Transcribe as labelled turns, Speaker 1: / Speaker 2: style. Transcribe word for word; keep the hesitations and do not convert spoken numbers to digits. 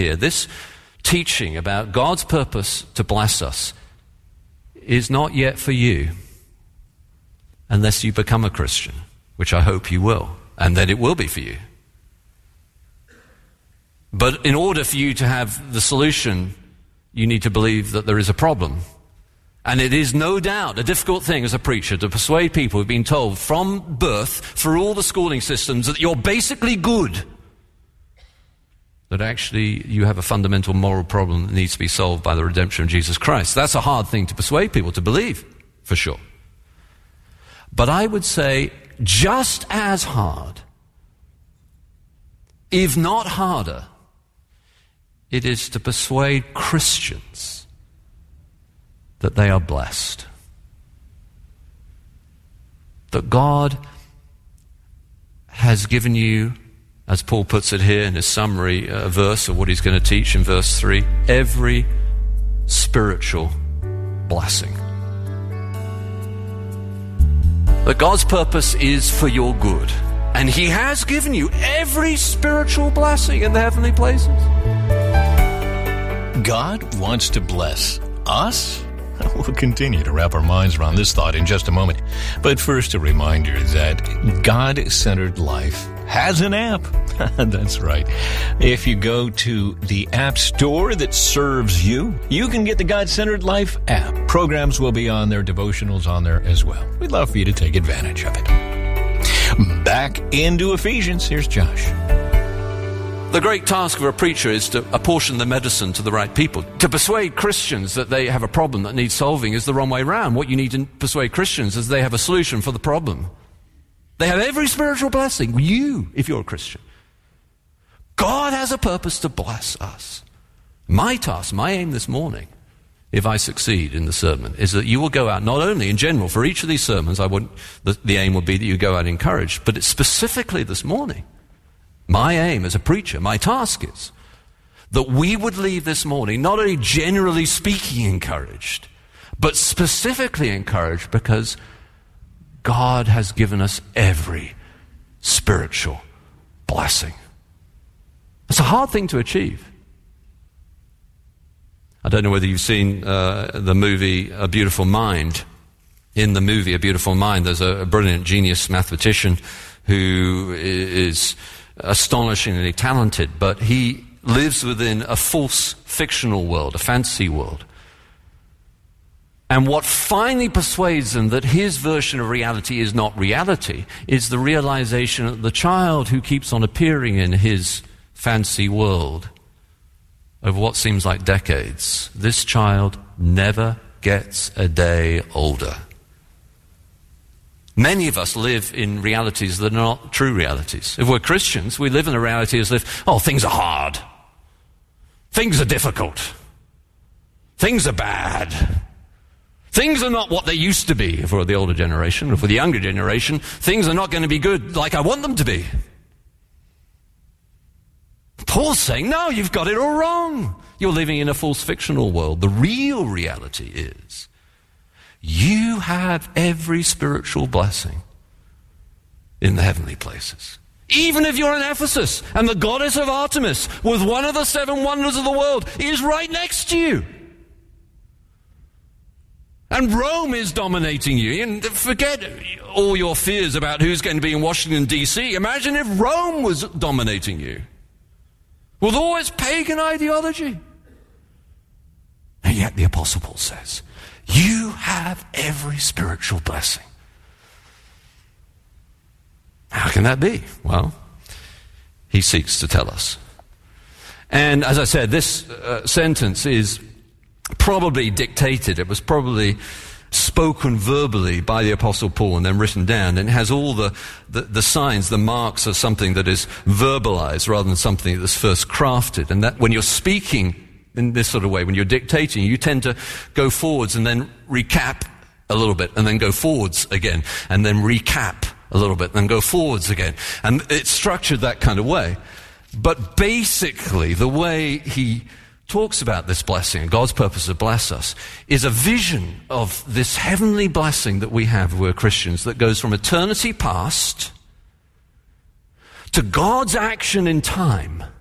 Speaker 1: here, this teaching about God's purpose to bless us is not yet for you unless you become a Christian, which I hope you will, and then it will be for you. But in order for you to have the solution, you need to believe that there is a problem. And it is no doubt a difficult thing as a preacher to persuade people who've been told from birth, through all the schooling systems, that you're basically good. That actually you have a fundamental moral problem that needs to be solved by the redemption of Jesus Christ. That's a hard thing to persuade people to believe, for sure. But I would say just as hard, if not harder, it is to persuade Christians that they are blessed. That God has given you, as Paul puts it here in his summary uh, verse of what he's going to teach in verse three, every spiritual blessing. That God's purpose is for your good. And he has given you every spiritual blessing in the heavenly places.
Speaker 2: God wants to bless us? We'll continue to wrap our minds around this thought in just a moment. But first, a reminder that God-Centered Life has an app. That's right. If you go to the app store that serves you, you can get the God-Centered Life app. Programs will be on there, devotionals on there as well. We'd love for you to take advantage of it. Back into Ephesians. Here's Josh.
Speaker 1: The great task of a preacher is to apportion the medicine to the right people. To persuade Christians that they have a problem that needs solving is the wrong way around. What you need to persuade Christians is they have a solution for the problem. They have every spiritual blessing. You, if you're a Christian. God has a purpose to bless us. My task, my aim this morning, if I succeed in the sermon, is that you will go out, not only in general, for each of these sermons, I want the, the aim would be that you go out encouraged, but it's specifically this morning. My aim as a preacher, my task is that we would leave this morning not only generally speaking encouraged, but specifically encouraged because God has given us every spiritual blessing. It's a hard thing to achieve. I don't know whether you've seen uh, the movie A Beautiful Mind. In the movie A Beautiful Mind, there's a, a brilliant genius mathematician who is astonishingly talented, but he lives within a false fictional world, a fantasy world. And what finally persuades him that his version of reality is not reality is the realization that the child who keeps on appearing in his fantasy world over what seems like decades, this child never gets a day older. Many of us live in realities that are not true realities. If we're Christians, we live in a reality as if, oh, things are hard. Things are difficult. Things are bad. Things are not what they used to be for the older generation, or for the younger generation. Things are not going to be good like I want them to be. Paul's saying, no, you've got it all wrong. You're living in a false fictional world. The real reality is you have every spiritual blessing in the heavenly places. Even if you're in Ephesus and the goddess of Artemis, with one of the seven wonders of the world, is right next to you. And Rome is dominating you. And forget all your fears about who's going to be in Washington, D C Imagine if Rome was dominating you with all its pagan ideology. And yet the Apostle Paul says, you have every spiritual blessing. How can that be? Well, he seeks to tell us. And as I said, this uh, sentence is probably dictated. It was probably spoken verbally by the Apostle Paul and then written down. And it has all the, the, the signs, the marks of something that is verbalized rather than something that's first crafted. And that when you're speaking in this sort of way, when you're dictating, you tend to go forwards and then recap a little bit and then go forwards again and then recap a little bit and then go forwards again. And it's structured that kind of way. But basically, the way he talks about this blessing, God's purpose to bless us, is a vision of this heavenly blessing that we have, we're Christians, that goes from eternity past to God's action in time